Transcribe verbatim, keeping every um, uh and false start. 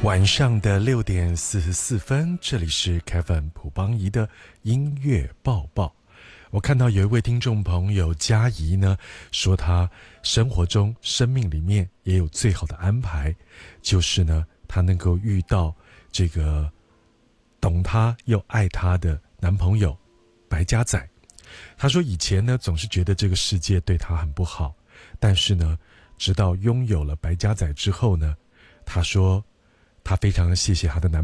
晚上的六点四十四分，这里是 Kevin 朴邦仪的音乐报报。我看到有一位听众朋友嘉怡呢，说他生活中生命里面也有最好的安排，就是呢他能够遇到这个懂他又爱他的男朋友白家仔。他说以前呢总是觉得这个世界对他很不好，但是呢直到拥有了白家仔之后呢，他说他非常谢谢他的男